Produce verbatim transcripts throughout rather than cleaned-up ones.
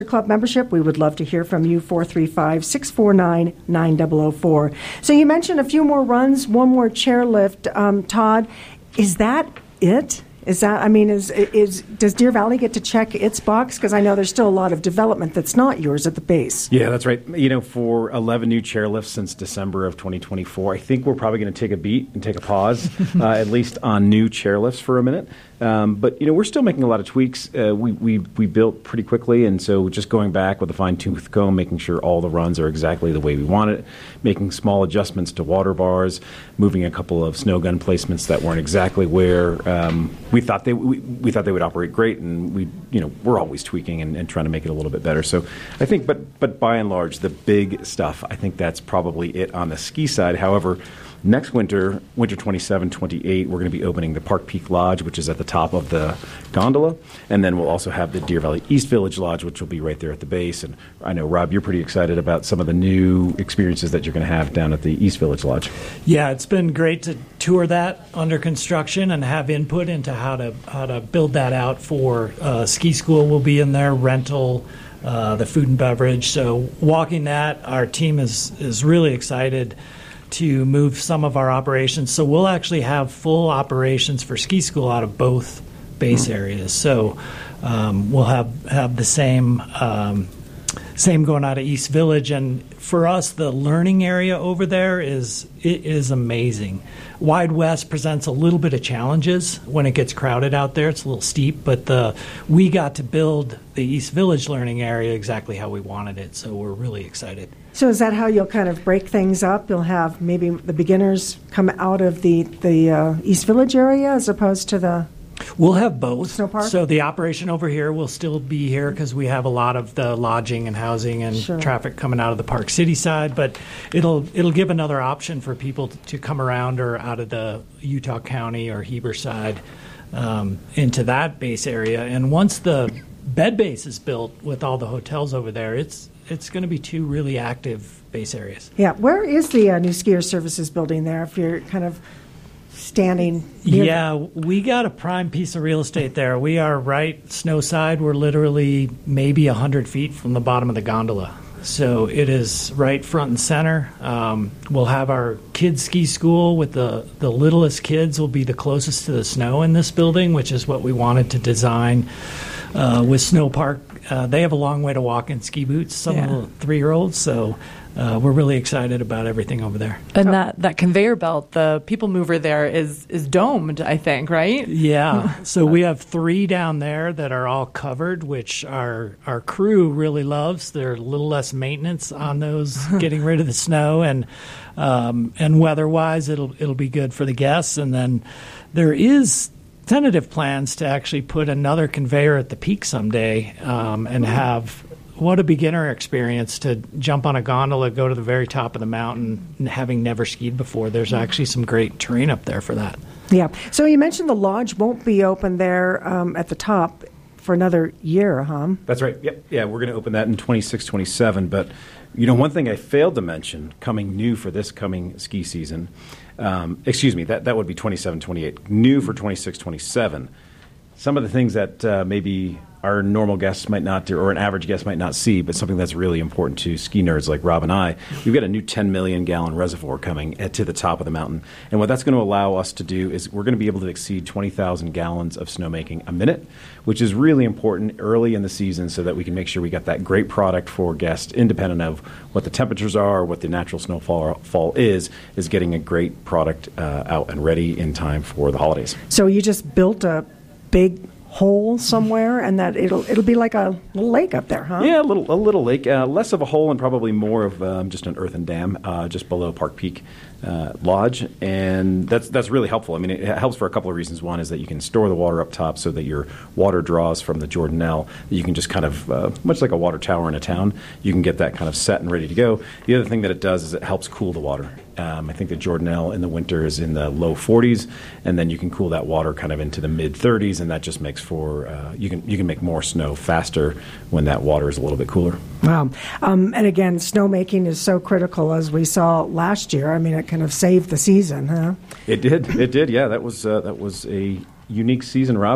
Club membership, we would love to hear from you. Four three five, six four nine, nine zero zero four. So you mentioned a few more runs, one more chairlift. Um, Todd, is that it? Is that, I mean, is is does Deer Valley get to check its box? Because I know there's still a lot of development that's not yours at the base. Yeah, that's right. You know, for eleven new chairlifts since December of twenty twenty-four, I think we're probably going to take a beat and take a pause, uh, at least on new chairlifts for a minute. Um, but, you know, we're still making a lot of tweaks. Uh, we, we, we built pretty quickly, and so just going back with a fine-tooth comb, making sure all the runs are exactly the way we want it, making small adjustments to water bars, moving a couple of snow gun placements that weren't exactly where um, we thought they we, we thought they would operate great, and we you know we're always tweaking and, and trying to make it a little bit better. So I think, but but by and large, the big stuff, I think that's probably it on the ski side. However, next winter, winter twenty-seven twenty-eight, we're going to be opening the Park Peak Lodge, which is at the top of the gondola. And then we'll also have the Deer Valley East Village Lodge, which will be right there at the base. And I know, Rob, you're pretty excited about some of the new experiences that you're going to have down at the East Village Lodge. Yeah, it's been great to tour that under construction and have input into how to how to build that out for uh, ski school. Will be in there, rental, uh, the food and beverage. So walking that, our team is is really excited to move some of our operations. So we'll actually have full operations for ski school out of both base areas. So um, we'll have, have the same um, same going out of East Village. And for us, the learning area over there is it is amazing. Wide West presents a little bit of challenges when it gets crowded out there. It's a little steep, but the we got to build the East Village learning area exactly how we wanted it. So we're really excited. So is that how you'll kind of break things up? You'll have maybe the beginners come out of the, the uh, East Village area as opposed to the... We'll have both. Snow Park? So the operation over here will still be here because we have a lot of the lodging and housing and Sure. traffic coming out of the Park City side, but it'll it'll give another option for people to, to come around or out of the Utah County or Heber side um, into that base area. And once the bed base is built with all the hotels over there, it's it's going to be two really active base areas. Yeah. Where is the uh, new skier services building there if you're kind of standing near Yeah, we got a prime piece of real estate there. We are right snow side. We're literally maybe one hundred feet from the bottom of the gondola. So it is right front and center. Um, we'll have our kids ski school with the, the littlest kids will be the closest to the snow in this building, which is what we wanted to design uh, with Snow Park. Uh, they have a long way to walk in ski boots, some Yeah. of the three-year-olds, so uh, we're really excited about everything over there. And that, that conveyor belt, the people mover there is is domed, I think, right? Yeah. So we have three down there that are all covered, which our our crew really loves. There's a little less maintenance on those, getting rid of the snow, and um, and weather-wise, it'll it'll be good for the guests. And then there is tentative plans to actually put another conveyor at the peak someday um, and have. What a beginner experience to jump on a gondola, go to the very top of the mountain, and having never skied before. There's actually some great terrain up there for that. Yeah. So you mentioned the lodge won't be open there um, at the top for another year, huh? That's right. Yep. Yeah, we're going to open that in twenty-six twenty-seven. But, you know, one thing I failed to mention coming new for this coming ski season, um, excuse me, that, that would be twenty-seven twenty-eight. New for twenty-six twenty-seven. Some of the things that uh, maybe our normal guests might not do, or an average guest might not see, but something that's really important to ski nerds like Rob and I, we've got a new ten million gallon reservoir coming at, to the top of the mountain. And what that's going to allow us to do is we're going to be able to exceed twenty thousand gallons of snowmaking a minute, which is really important early in the season so that we can make sure we got that great product for guests, independent of what the temperatures are, what the natural snowfall fall is, is getting a great product uh, out and ready in time for the holidays. So you just built a big hole somewhere, and that it'll it'll be like a little lake up there, huh? Yeah, a little a little lake, uh, less of a hole and probably more of um, just an earthen dam uh, just below Park Peak uh, Lodge, and that's that's really helpful. I mean, it helps for a couple of reasons. One is that you can store the water up top so that your water draws from the Jordanelle. That you can just kind of, uh, much like a water tower in a town, you can get that kind of set and ready to go. The other thing that it does is it helps cool the water. Um, I think the Jordanelle in the winter is in the low forties, and then you can cool that water kind of into the mid thirties, and that just makes for uh, you can you can make more snow faster when that water is a little bit cooler. Wow. Um, and again, snowmaking is so critical, as we saw last year. I mean, it kind of saved the season, huh? It did. It did. Yeah, that was uh, that was a unique season, Rob.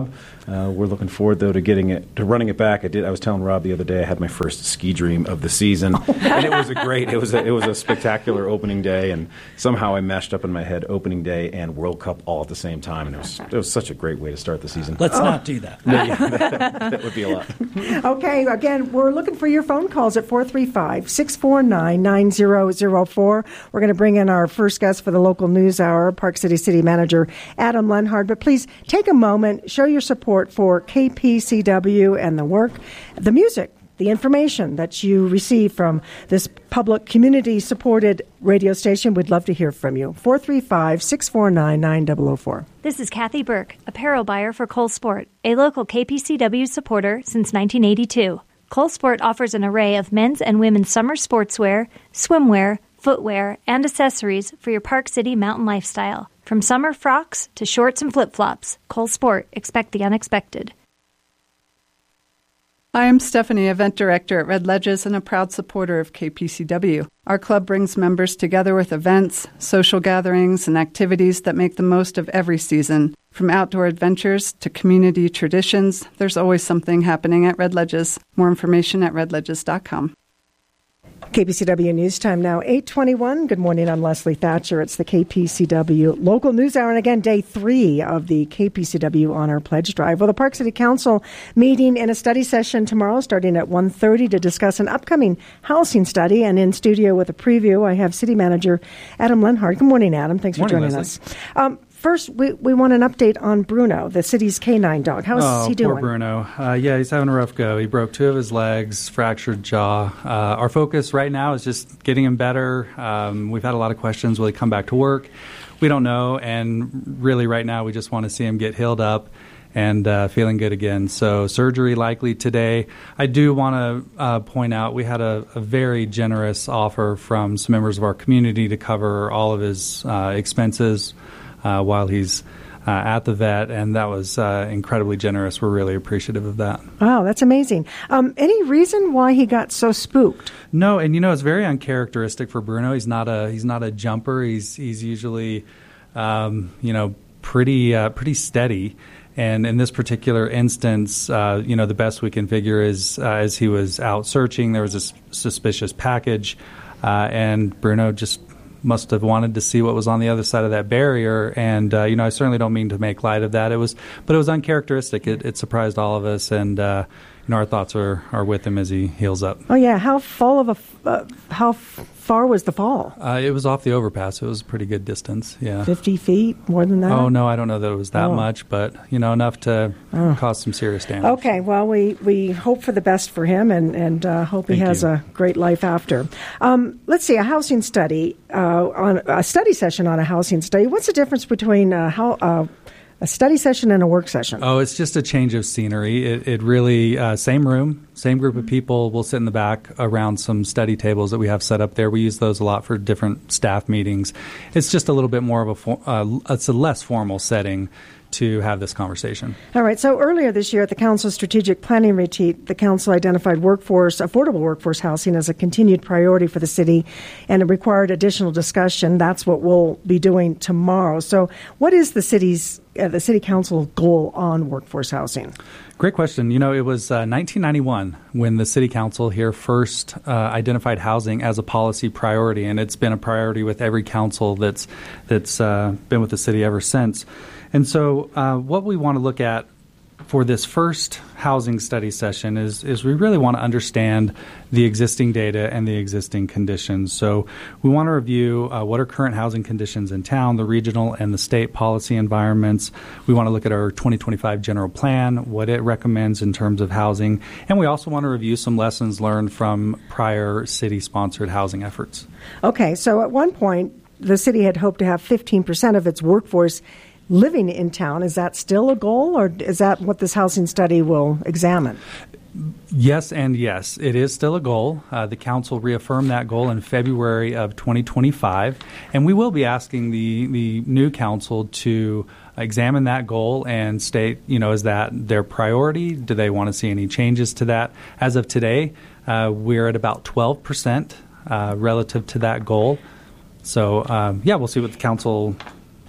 Uh, we're looking forward, though, to getting it, to running it back. I did. I was telling Rob the other day I had my first ski dream of the season, and it was a great. It was a, it was a spectacular opening day, and somehow I mashed up in my head opening day and World Cup all at the same time, and it was it was such a great way to start the season. Let's oh. not do that. No, yeah, that. That would be a lot. Okay, again, we're looking for your phone calls at four three five, six four nine, nine zero zero four. We're going to bring in our first guest for the local news hour, Park City City Manager Adam Lenhard. But please take a moment, show your support for K P C W and the work, the music, the information that you receive from this public community-supported radio station. We'd love to hear from you. four three five, six four nine, nine zero zero four. This is Kathy Burke, apparel buyer for Cole Sport, a local K P C W supporter since nineteen eighty-two. Cole Sport offers an array of men's and women's summer sportswear, swimwear, footwear, and accessories for your Park City mountain lifestyle. From summer frocks to shorts and flip-flops, Cole Sport, expect the unexpected. Hi, I'm Stephanie, Event Director at Red Ledges and a proud supporter of K P C W. Our club brings members together with events, social gatherings, and activities that make the most of every season. From outdoor adventures to community traditions, there's always something happening at Red Ledges. More information at red ledges dot com. K P C W News Time now, eight twenty-one. Good morning, I'm Leslie Thatcher. It's the K P C W Local News Hour, and again, day three of the K P C W Honor Pledge Drive. Well, the Park City Council meeting in a study session tomorrow starting at one thirty to discuss an upcoming housing study. And in studio with a preview, I have City Manager Adam Lenhard. Good morning, Adam. Thanks morning, for joining Leslie. us. Um, First, we, we want an update on Bruno, the city's canine dog. How is oh, he doing? Poor Bruno. Uh, yeah, he's having a rough go. He broke two of his legs, fractured jaw. Uh, our focus right now is just getting him better. Um, we've had a lot of questions. Will he come back to work? We don't know. And really right now we just want to see him get healed up and uh, feeling good again. So surgery likely today. I do want to uh, point out we had a, a very generous offer from some members of our community to cover all of his uh, expenses Uh, while he's uh, at the vet, and that was uh, incredibly generous. We're really appreciative of that. Wow, that's amazing. Um, any reason why he got so spooked? No, and you know it's very uncharacteristic for Bruno. He's not a he's not a jumper. He's he's usually um, you know pretty uh, pretty steady. And in this particular instance, uh, you know the best we can figure is uh, as he was out searching, there was a s- suspicious package, uh, and Bruno just must have wanted to see what was on the other side of that barrier. And, uh, you know, I certainly don't mean to make light of that. It was, but it was uncharacteristic. It, it surprised all of us. And, uh, you know, our thoughts are, are with him as he heals up. Oh, yeah. How fall of a, uh, how f- far was the fall? Uh, it was off the overpass. It was a pretty good distance. Yeah. fifty feet, more than that? Oh, no, I don't know that it was that oh. much, but, you know, enough to oh. cause some serious damage. Okay. Well, we, we hope for the best for him and, and uh, hope Thank he has you. a great life after. Um, let's see, a housing study, uh, on a study session on a housing study. What's the difference between uh, how, uh, a study session and a work session? Oh, it's just a change of scenery. It, it really, uh, same room, same group of people. We'll sit in the back around some study tables that we have set up there. We use those a lot for different staff meetings. It's just a little bit more of a, for, uh, it's a less formal setting to have this conversation. All right. So earlier this year at the Council's strategic planning retreat, the Council identified workforce, affordable workforce housing as a continued priority for the city, and it required additional discussion. That's what we'll be doing tomorrow. So what is the city's, uh, the City Council goal on workforce housing? Great question. You know, it was uh, nineteen ninety-one when the City Council here first uh, identified housing as a policy priority, and it's been a priority with every council that's that's uh, been with the city ever since. And so uh, what we want to look at for this first housing study session is, is we really want to understand the existing data and the existing conditions. So we want to review uh, what are current housing conditions in town, the regional and the state policy environments. We want to look at our twenty twenty-five general plan, what it recommends in terms of housing. And we also want to review some lessons learned from prior city-sponsored housing efforts. Okay, so at one point, the city had hoped to have fifteen percent of its workforce living in town. Is that still a goal, or is that what this housing study will examine? Yes and yes. It is still a goal. Uh, the council reaffirmed that goal in February of twenty twenty-five, and we will be asking the, the new council to examine that goal and state, you know, is that their priority? Do they want to see any changes to that? As of today, uh, we're at about twelve percent uh, relative to that goal. So, um, yeah, we'll see what the council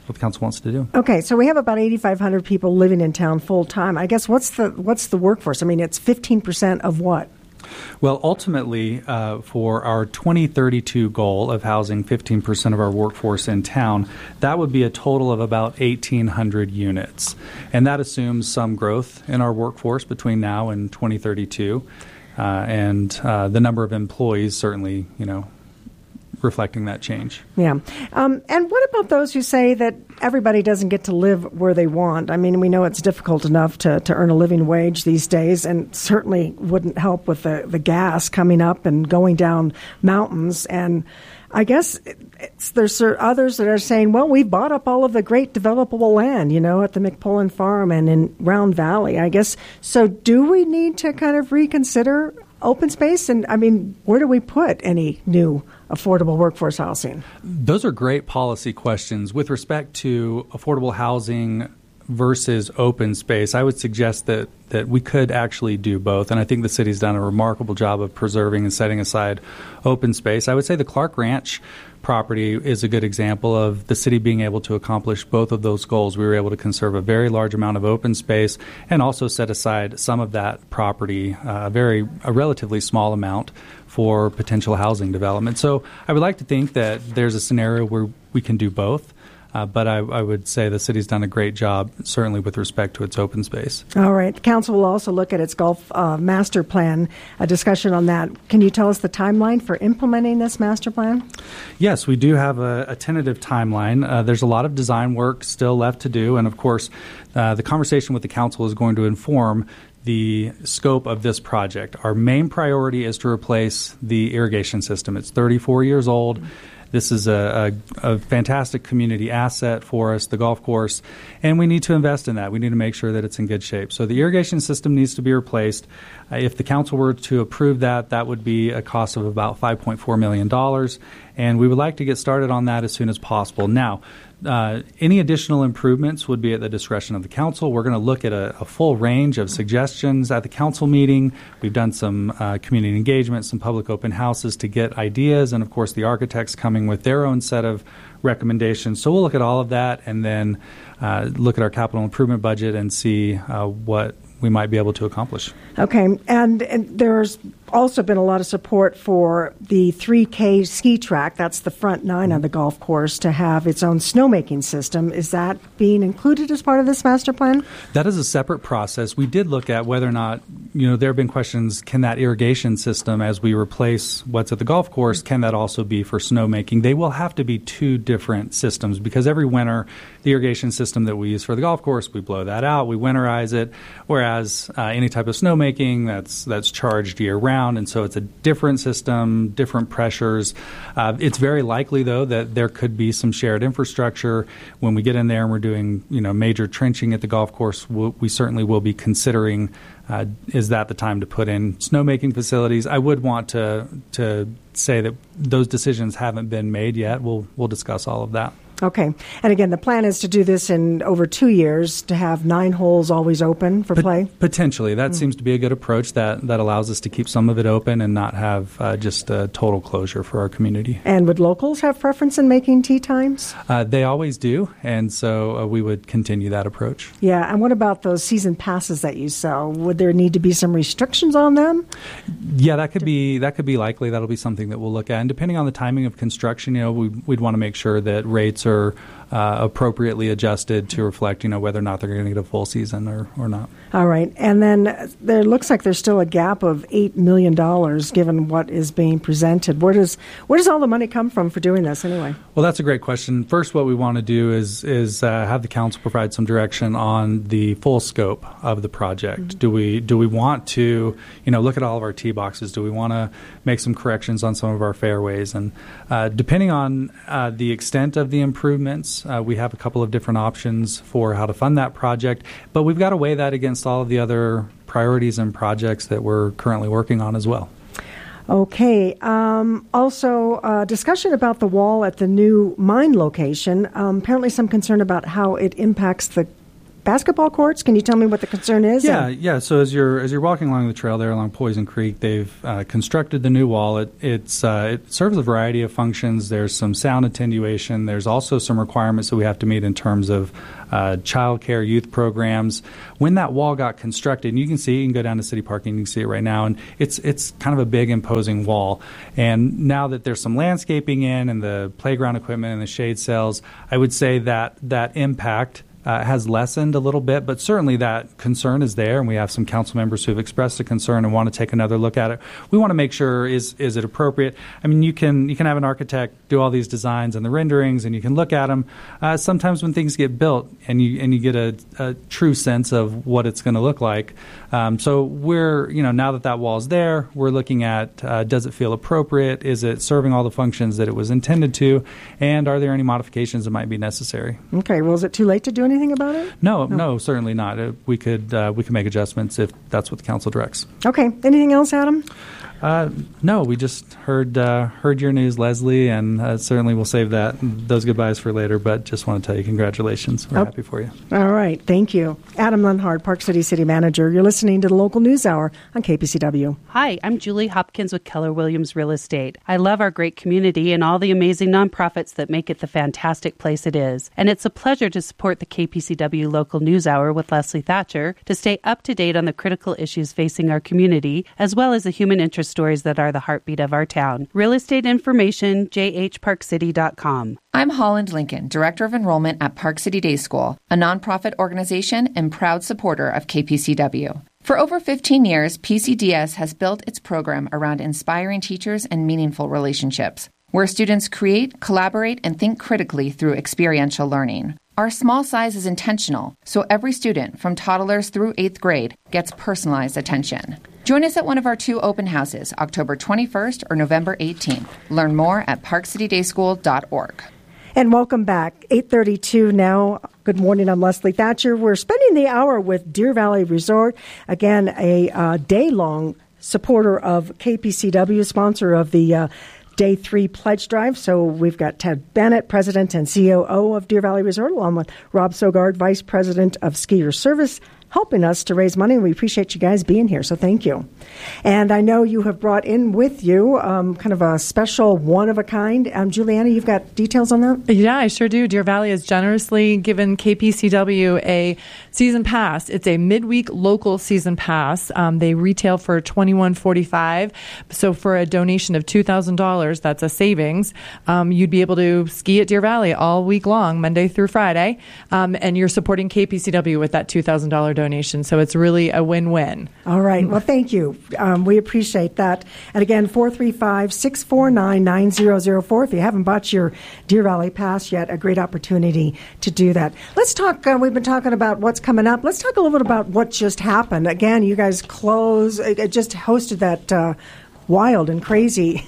what the council wants to do. Okay, so we have about eighty-five hundred people living in town full time. I guess what's the what's the workforce? I mean, it's fifteen percent of what? Well, ultimately, uh, for our twenty thirty-two goal of housing fifteen percent of our workforce in town, that would be a total of about eighteen hundred units. And that assumes some growth in our workforce between now and twenty thirty-two. Uh, and uh, the number of employees certainly, you know, reflecting that change. Yeah. Um, and what about those who say that everybody doesn't get to live where they want? I mean, we know it's difficult enough to, to earn a living wage these days, and certainly wouldn't help with the, the gas coming up and going down mountains. And I guess it's, there's others that are saying, well, we've bought up all of the great developable land, you know, at the McPullen Farm and in Round Valley, I guess. So do we need to kind of reconsider open space? And, I mean, where do we put any new affordable workforce housing? Those are great policy questions. With respect to affordable housing versus open space, I would suggest that, that we could actually do both. And I think the city's done a remarkable job of preserving and setting aside open space. I would say the Clark Ranch property is a good example of the city being able to accomplish both of those goals. We were able to conserve a very large amount of open space and also set aside some of that property, uh, a very a relatively small amount, for potential housing development. So I would like to think that there's a scenario where we can do both. Uh, but I, I would say the city's done a great job, certainly with respect to its open space. All right. The council will also look at its golf uh, master plan, a discussion on that. Can you tell us the timeline for implementing this master plan? Yes, we do have a, a tentative timeline. Uh, there's a lot of design work still left to do. And, of course, uh, the conversation with the council is going to inform the scope of this project. Our main priority is to replace the irrigation system. It's thirty-four years old. This is a, a, a fantastic community asset for us, the golf course, and we need to invest in that. We need to make sure that it's in good shape. So the irrigation system needs to be replaced. Uh, if the council were to approve that, that would be a cost of about five point four million dollars, and we would like to get started on that as soon as possible. Now, Uh, any additional improvements would be at the discretion of the council. We're going to look at a, a full range of suggestions at the council meeting. We've done some uh, community engagement, some public open houses to get ideas, and, of course, the architects coming with their own set of recommendations. So we'll look at all of that and then uh, look at our capital improvement budget and see uh, what we might be able to accomplish. Okay, and, and there's also been a lot of support for the three K ski track. That's the front nine of the golf course, to have its own snowmaking system. Is that being included as part of this master plan? That is a separate process. We did look at whether or not, you know, there have been questions, can that irrigation system, as we replace what's at the golf course, can that also be for snowmaking? They will have to be two different systems, because every winter, the irrigation system that we use for the golf course, we blow that out, we winterize it, whereas uh, any type of snowmaking, that's that's charged year-round, and so it's a different system, different pressures. Uh, it's very likely, though, that there could be some shared infrastructure. When we get in there and we're doing, you know, major trenching at the golf course, we'll, we certainly will be considering, uh, is that the time to put in snowmaking facilities? I would want to to say that those decisions haven't been made yet. We'll we'll discuss all of that. Okay. And again, the plan is to do this in over two years, to have nine holes always open for Pot- play? Potentially. That mm. seems to be a good approach that, that allows us to keep some of it open and not have uh, just a total closure for our community. And would locals have preference in making tee times? Uh, they always do, and so uh, we would continue that approach. Yeah. And what about those season passes that you sell? Would there need to be some restrictions on them? Yeah, that could be that could be likely. That'll be something that we'll look at. And depending on the timing of construction, you know, we, we'd want to make sure that rates are uh, appropriately adjusted to reflect, you know, whether or not they're going to get a full season or, or not. All right. And then there looks like there's still a gap of eight million dollars given what is being presented. Where does where does all the money come from for doing this anyway? Well, that's a great question. First, what we want to do is is uh, have the council provide some direction on the full scope of the project. Mm-hmm. Do we do we want to, you know, look at all of our tee boxes? Do we want to make some corrections on some of our fairways? And uh, depending on uh, the extent of the improvements, uh, we have a couple of different options for how to fund that project. But we've got to weigh that against all of the other priorities and projects that we're currently working on as well. Okay. Um, also, uh, discussion about the wall at the new mine location. Um, apparently some concern about how it impacts the basketball courts. Can you tell me what the concern is? Yeah, And- yeah. So as you're as you're walking along the trail there along Poison Creek, they've uh, constructed the new wall. It it's uh, it serves a variety of functions. There's some sound attenuation. There's also some requirements that we have to meet in terms of uh, child care, youth programs. When that wall got constructed, and you can see, you can go down to City Park and you can see it right now, and it's it's kind of a big, imposing wall. And now that there's some landscaping in and the playground equipment and the shade cells, I would say that that impact Uh, has lessened a little bit, but certainly that concern is there, and we have some council members who have expressed a concern and want to take another look at it. We want to make sure, is is it appropriate? I mean, you can you can have an architect do all these designs and the renderings, and you can look at them. Uh, sometimes when things get built, and you and you get a, a true sense of what it's going to look like. Um, so we're, you know, now that that wall is there, we're looking at uh, does it feel appropriate? Is it serving all the functions that it was intended to? And are there any modifications that might be necessary? Okay. Well, is it too late to do anything about it? No, no, no, certainly not. Uh, we could uh, we could make adjustments if that's what the council directs. Okay. Anything else, Adam? Uh, no, we just heard uh, heard your news, Leslie, and uh, certainly we'll save that those goodbyes for later. But just want to tell you congratulations. We're oh. happy for you. All right. Thank you, Adam Lenhard, Park City City Manager. You're listening to the Local News Hour on K P C W. Hi, I'm Julie Hopkins with Keller Williams Real Estate. I love our great community and all the amazing nonprofits that make it the fantastic place it is. And it's a pleasure to support the K P C W Local News Hour with Leslie Thatcher to stay up to date on the critical issues facing our community, as well as the human interest stories that are the heartbeat of our town. Real estate information, j h park city dot com. I'm Holland Lincoln, Director of Enrollment at Park City Day School, a nonprofit organization and proud supporter of K P C W. For over fifteen years, P C D S has built its program around inspiring teachers and meaningful relationships, where students create, collaborate, and think critically through experiential learning. Our small size is intentional, so every student, from toddlers through eighth grade, gets personalized attention. Join us at one of our two open houses, October twenty-first or November eighteenth. Learn more at park city day school dot org. And welcome back. eight thirty-two now. Good morning. I'm Leslie Thatcher. We're spending the hour with Deer Valley Resort. Again, a uh, day-long supporter of K P C W, sponsor of the uh, Day three pledge drive. So we've got Ted Bennett, President and C O O of Deer Valley Resort, along with Rob Sogard, Vice President of Skier Service, helping us to raise money. We appreciate you guys being here, so thank you. And I know you have brought in with you um, kind of a special one-of-a-kind. Um, Juliana, you've got details on that? Yeah, I sure do. Deer Valley has generously given K P C W a season pass. It's a midweek local season pass. Um, they retail for twenty-one forty-five. So for a donation of two thousand dollars, that's a savings, um, you'd be able to ski at Deer Valley all week long, Monday through Friday, um, and you're supporting K P C W with that two thousand dollars donation. So it's really a win-win. All right. Well, thank you. Um, we appreciate that. And again, four three five, six four nine, nine zero zero four. If you haven't bought your Deer Valley Pass yet, a great opportunity to do that. Let's talk, uh, we've been talking about what's coming up. Let's talk a little bit about what just happened. Again, you guys close, uh, just hosted that uh, wild and crazy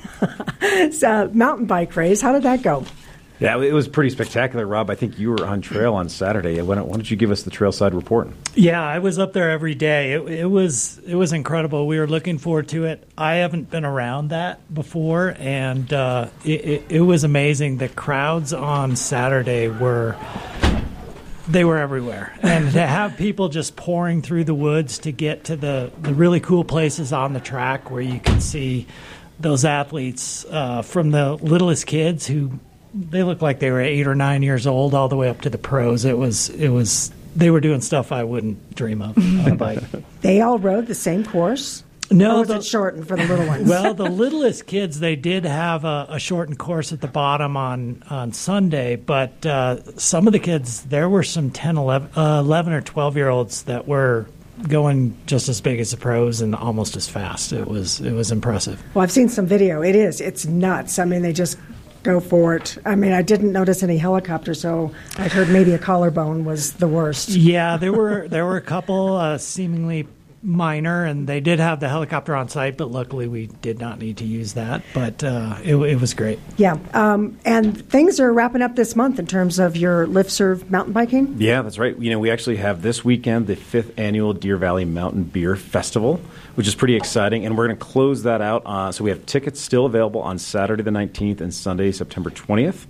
uh, mountain bike race. How did that go? Yeah, it was pretty spectacular, Rob. I think you were on trail on Saturday. Why don't, why don't you give us the trailside report? Yeah, I was up there every day. It, it was it was incredible. We were looking forward to it. I haven't been around that before, and uh, it, it, it was amazing. The crowds on Saturday were they were everywhere, and to have people just pouring through the woods to get to the, the really cool places on the track where you can see those athletes uh, from the littlest kids who. They looked like they were eight or nine years old, all the way up to the pros. It was, it was. They were doing stuff I wouldn't dream of on a bike. They all rode the same course? No, or was the, it shortened for the little ones? Well, the littlest kids, they did have a, a shortened course at the bottom on, on Sunday, but uh, some of the kids, there were some ten, eleven, uh, eleven or twelve-year-olds that were going just as big as the pros and almost as fast. It was, it was impressive. Well, I've seen some video. It is. It's nuts. I mean, they just go for it. I mean, I didn't notice any helicopters, so I'd heard maybe a collarbone was the worst. Yeah, there were there were a couple uh, seemingly minor, and they did have the helicopter on site, but luckily we did not need to use that. But uh, it, it was great. Yeah, um, and things are wrapping up this month in terms of your Lift Serve mountain biking. Yeah, that's right. You know, we actually have this weekend the fifth annual Deer Valley Mountain Beer Festival, which is pretty exciting, and we're going to close that out. Uh, so we have tickets still available on Saturday the nineteenth and Sunday, September twentieth.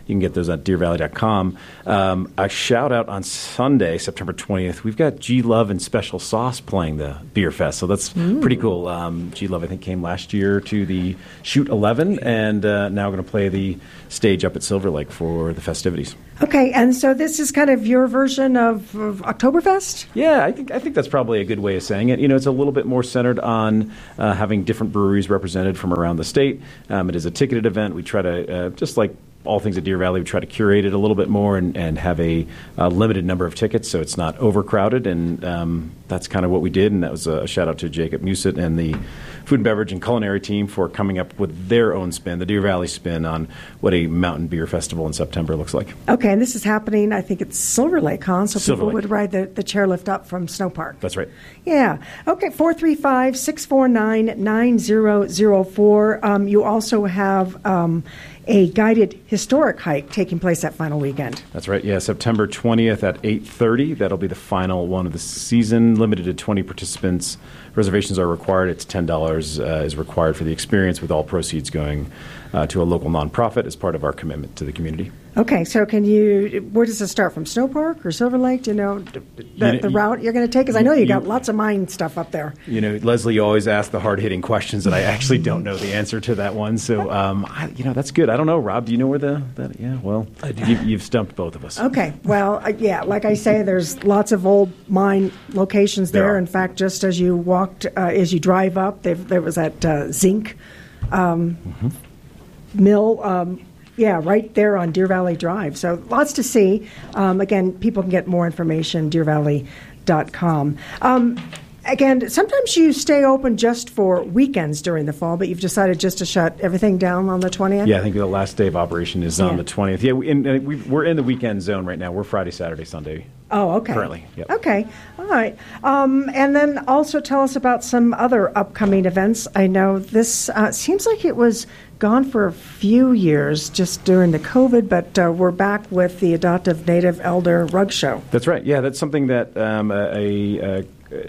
You can get those at deer valley dot com. Um, a shout out on Sunday, September twentieth. We've got G Love and Special Sauce playing the Beer Fest, so that's Ooh. pretty cool. Um, G Love, I think, came last year to the Shoot eleven, and uh, now going to play the stage up at Silver Lake for the festivities. Okay, and so this is kind of your version of, of Oktoberfest? Yeah, I think I think that's probably a good way of saying it. You know, it's a little bit more centered on uh, having different breweries represented from around the state. Um, it is a ticketed event. We try to, uh, just like all things at Deer Valley, we try to curate it a little bit more and, and have a, a limited number of tickets so it's not overcrowded. And um, that's kind of what we did. And that was a shout out to Jacob Musett and the food and beverage and culinary team for coming up with their own spin, the Deer Valley spin, on what a mountain beer festival in September looks like. Okay, and this is happening, I think it's Silver Lake, huh? So Silver people Lake. would ride the, the chairlift up from Snow Park. That's right. Yeah. Okay, four three five, six four nine, nine zero zero four. Um, you also have um, a guided historic hike taking place that final weekend. That's right. Yeah, September twentieth at eight thirty. That'll be the final one of the season, limited to twenty participants. Reservations are required. It's ten dollars uh, is required for the experience, with all proceeds going uh, to a local nonprofit as part of our commitment to the community. Okay, so can you, where does it start, from Snow Park or Silver Lake? Do you know the, the, You- the route you're going to take? Because I know you got lots of mine stuff up there. You know, Leslie, you always ask the hard-hitting questions, and I actually don't know the answer to that one. So, um, I, you know, that's good. I don't know, Rob. Do you know where the? That, yeah, well, you, you've stumped both of us. Okay, well, uh, yeah, like I say, there's lots of old mine locations there. There are. In fact, just as you walked, uh, as you drive up, there, there was that uh, zinc um, Mm-hmm. mill. Um, yeah, right there on Deer Valley Drive. So lots to see. Um, again, people can get more information, deer valley dot com. Um, again, sometimes you stay open just for weekends during the fall, but you've decided just to shut everything down on the twentieth? Yeah, I think the last day of operation is on Yeah. the twentieth. Yeah, we, in, uh, we, we're in the weekend zone right now. We're Friday, Saturday, Sunday. Oh, okay. Currently, yep. Okay, all right. Um, and then also tell us about some other upcoming events. I know this uh, seems like it was gone for a few years just during the COVID, but uh, we're back with the Adoptive Native Elder Rug Show. That's right. Yeah, that's something that um, a, a,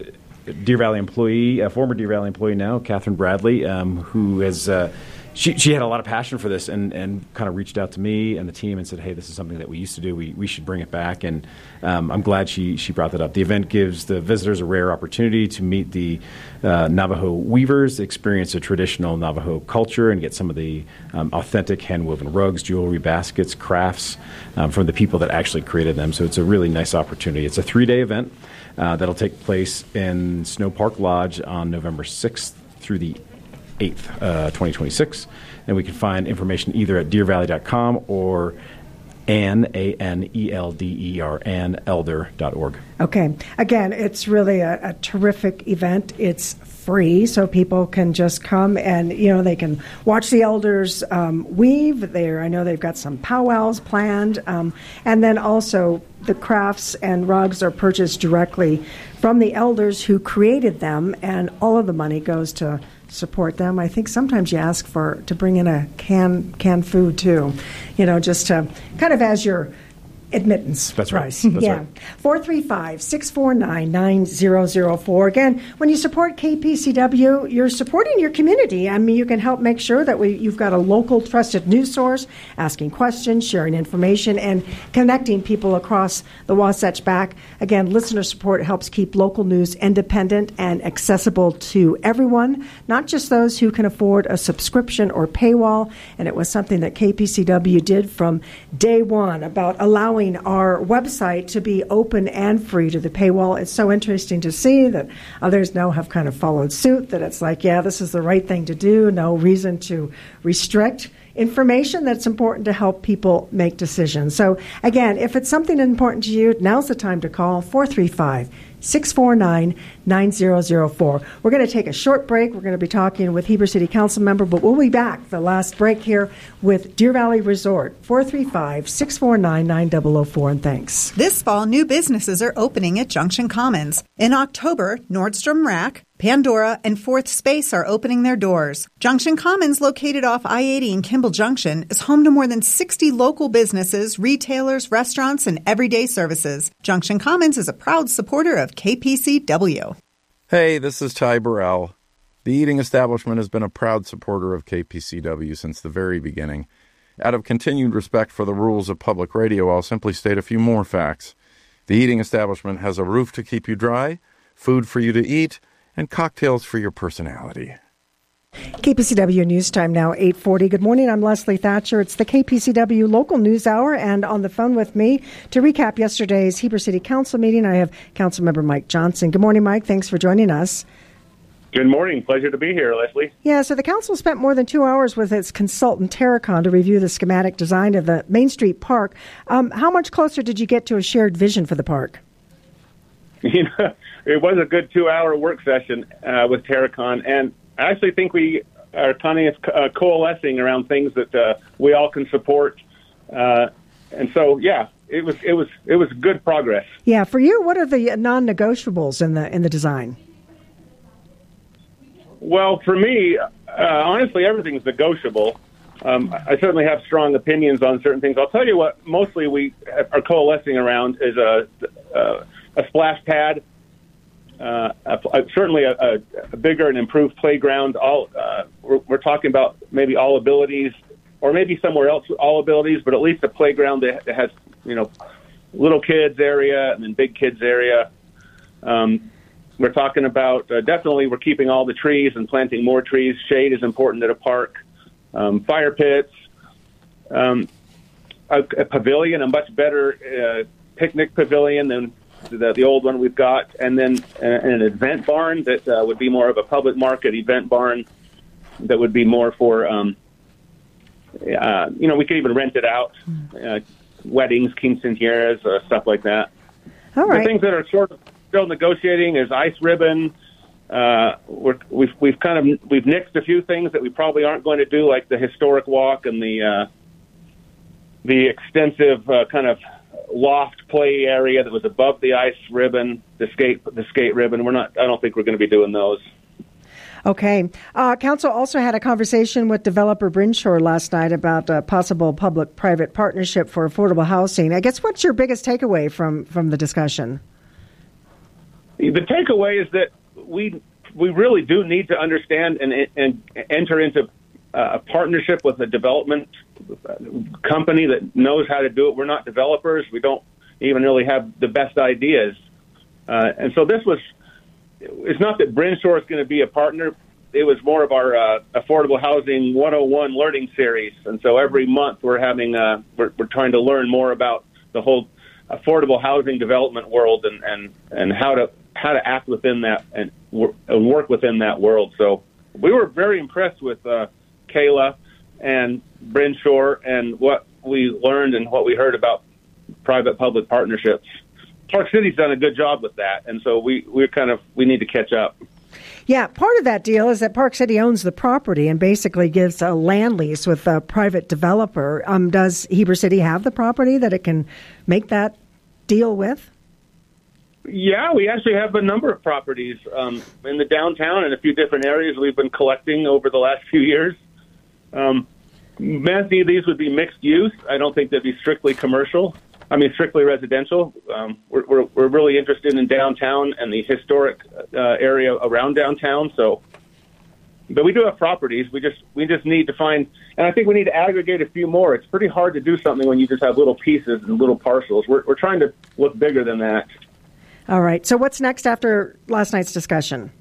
a Deer Valley employee, a former Deer Valley employee now, Catherine Bradley, um, who has uh, she she had a lot of passion for this and, and kind of reached out to me and the team and said, hey, this is something that we used to do. We we should bring it back. And um, I'm glad she, she brought that up. The event gives the visitors a rare opportunity to meet the uh, Navajo weavers, experience a traditional Navajo culture, and get some of the um, authentic hand-woven rugs, jewelry, baskets, crafts um, from the people that actually created them. So it's a really nice opportunity. It's a three-day event uh, that'll take place in Snow Park Lodge on November sixth through the eighth, uh, twenty twenty-six. And we can find information either at deer valley dot com or Ann, A N E L D E R, Ann Elder dot org. Okay. Again, it's really a, a terrific event. It's free, so people can just come and, you know, they can watch the elders um, weave. There, I know they've got some powwows planned. Um, and then also the crafts and rugs are purchased directly from the elders who created them, and all of the money goes to support them. I think sometimes you ask for to bring in a can canned food too, you know, just to kind of as your admittance That's right. price. That's yeah. right. four three five, six four nine, nine zero zero four. Again, when you support K P C W, you're supporting your community. I mean, you can help make sure that we, you've got a local trusted news source, asking questions, sharing information, and connecting people across the Wasatch Back. Again, listener support helps keep local news independent and accessible to everyone, not just those who can afford a subscription or paywall. And it was something that K P C W did from day one about allowing our website to be open and free to the paywall. It's so interesting to see that others now have kind of followed suit, that it's like, yeah, this is the right thing to do. No reason to restrict information that's important to help people make decisions. So again, if it's something important to you, now's the time to call four three five, six four nine, nine zero zero four. We're going to take a short break. We're going to be talking with Heber City Council member, but we'll be back the last break here with Deer Valley Resort, four three five, six four nine, nine zero zero four, and thanks. This fall, new businesses are opening at Junction Commons. In October, Nordstrom Rack, Pandora, and Fourth Space are opening their doors. Junction Commons, located off I eighty in Kimball Junction, is home to more than sixty local businesses, retailers, restaurants, and everyday services. Junction Commons is a proud supporter of K P C W. Hey, this is Ty Burrell. The Eating Establishment has been a proud supporter of K P C W since the very beginning. Out of continued respect for the rules of public radio, I'll simply state a few more facts. The eating establishment has a roof to keep you dry, food for you to eat, and cocktails for your personality. K P C W News Time now, eight forty. Good morning, I'm Leslie Thatcher. It's the K P C W Local News Hour, and on the phone with me to recap yesterday's Heber City Council meeting, I have Councilmember Mike Johnson. Good morning, Mike. Thanks for joining us. Good morning. Pleasure to be here, Leslie. Yeah, so the council spent more than two hours with its consultant, Terracon, to review the schematic design of the Main Street Park. Um, how much closer did you get to a shared vision for the park? You know, it was a good two-hour work session uh, with Terracon, and I actually think we are kind of uh, coalescing around things that uh, we all can support. Uh, and so, yeah, it was it was it was good progress. Yeah, for you, what are the non-negotiables in the in the design? Well, for me, uh, honestly, everything's negotiable. Um, I certainly have strong opinions on certain things. I'll tell you what, mostly we are coalescing around is a a, a splash pad. Uh, a, a, certainly a, a, a bigger and improved playground. All uh, we're, we're talking about maybe all abilities, or maybe somewhere else all abilities, but at least a playground that, that has, you know, little kids area and then big kids area. Um, we're talking about uh, definitely we're keeping all the trees and planting more trees. Shade is important at a park. Um, fire pits, um, a, a pavilion, a much better uh, picnic pavilion than The, the old one we've got, and then an event barn that uh, would be more of a public market event barn that would be more for, um, uh, you know, we could even rent it out, uh, weddings, quinceañeras, uh, stuff like that. All right. The things that are sort of still negotiating is ice ribbon. Uh, we're, we've we've kind of we've nixed a few things that we probably aren't going to do, like the historic walk and the uh, the extensive uh, kind of loft play area that was above the ice ribbon, the skate the skate ribbon. We're not. I don't think we're going to be doing those. Okay. Uh, Council also had a conversation with developer Brinshore last night about a possible public-private partnership for affordable housing. I guess what's your biggest takeaway from, from the discussion? The takeaway is that we we really do need to understand and and enter into a partnership with a development company that knows how to do it. We're not developers. We don't even really have the best ideas. Uh, and so this was, it's not that Brinshore is going to be a partner. It was more of our uh, Affordable Housing one oh one learning series. And so every month we're having, uh, we're, we're trying to learn more about the whole affordable housing development world and, and, and how to, how to act within that and, wor- and work within that world. So we were very impressed with, uh, Kayla and Brinshore and what we learned and what we heard about private-public partnerships. Park City's done a good job with that, and so we we're kind of we need to catch up. Yeah, part of that deal is that Park City owns the property and basically gives a land lease with a private developer. Um, does Heber City have the property that it can make that deal with? Yeah, we actually have a number of properties um, in the downtown and a few different areas we've been collecting over the last few years. Um, many of these would be mixed use. I don't think they'd be strictly commercial. I mean, strictly residential. Um, we're, we're we're really interested in downtown and the historic uh, area around downtown. So, but we do have properties. We just we just need to find, and I think we need to aggregate a few more. It's pretty hard to do something when you just have little pieces and little parcels. We're we're trying to look bigger than that. All right. So what's next after last night's discussion?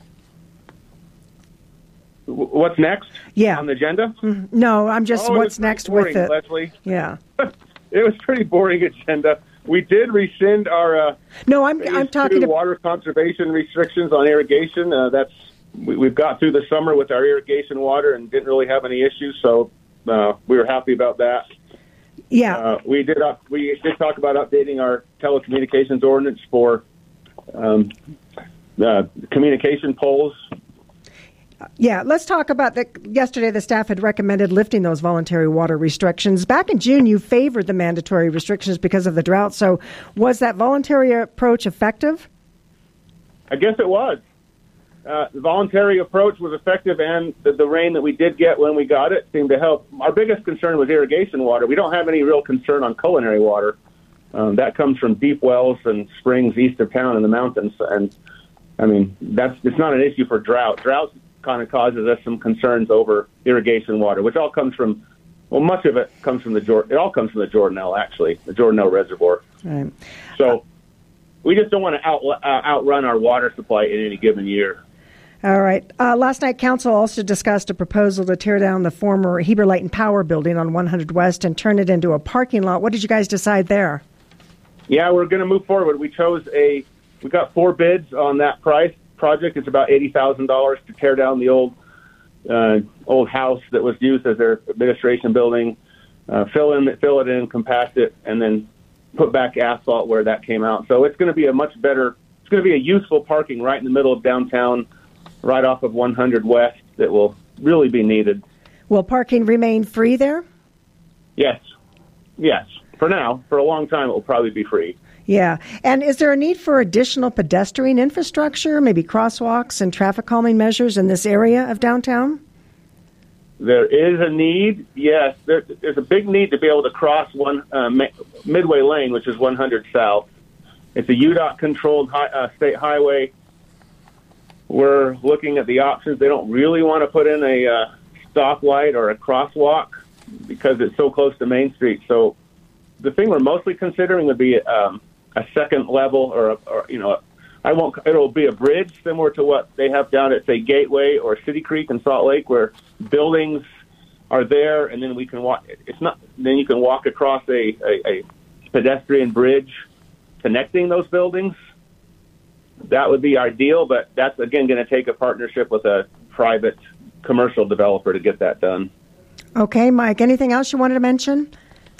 What's next? Yeah. On the agenda? Mm-hmm. No, I'm just oh, what's next boring, with it. Leslie. Yeah. It was pretty boring agenda. We did rescind our uh, no. I'm I'm talking to about water conservation restrictions on irrigation. Uh, that's we, we've got through the summer with our irrigation water and didn't really have any issues, so uh, we were happy about that. Yeah, uh, we did. Up, we did talk about updating our telecommunications ordinance for um, uh, communication poles. Yeah, let's talk about that. Yesterday, the staff had recommended lifting those voluntary water restrictions. Back in June, you favored the mandatory restrictions because of the drought. So was that voluntary approach effective? I guess it was. Uh, the voluntary approach was effective, and the, the rain that we did get when we got it seemed to help. Our biggest concern was irrigation water. We don't have any real concern on culinary water. Um, that comes from deep wells and springs east of town in the mountains. And, I mean, that's it's not an issue for drought. Drought kind of causes us some concerns over irrigation water, which all comes from well, much of it comes from the Jordan. It all comes from the Jordanelle, actually, the Jordanelle Reservoir. Right. So we just don't want to out, uh, outrun our water supply in any given year. All right. Uh, last night, Council also discussed a proposal to tear down the former Heber Leighton Power Building on one hundred West and turn it into a parking lot. What did you guys decide there? Yeah, we're going to move forward. We chose a. We got four bids on that price project. It's about eighty thousand dollars to tear down the old uh, old house that was used as their administration building, uh, fill in, fill it in, compact it, and then put back asphalt where that came out. So it's going to be a much better. It's going to be a useful parking right in the middle of downtown, right off of one hundred West, that will really be needed. Will parking remain free there? Yes. Yes. For now. For a long time, it will probably be free. Yeah. And is there a need for additional pedestrian infrastructure, maybe crosswalks and traffic calming measures in this area of downtown? There is a need, yes. There, there's a big need to be able to cross one uh, Midway Lane, which is one hundred South. It's a U D O T-controlled hi- uh, state highway. We're looking at the options. They don't really want to put in a uh, stoplight or a crosswalk because it's so close to Main Street. So the thing we're mostly considering would be um, a second level, or, a, or you know, I won't. It'll be a bridge similar to what they have down at, say, Gateway or City Creek in Salt Lake, where buildings are there, and then we can walk. It's not. Then you can walk across a, a, a pedestrian bridge connecting those buildings. That would be ideal, but that's, again, going to take a partnership with a private commercial developer to get that done. Okay, Mike, anything else you wanted to mention?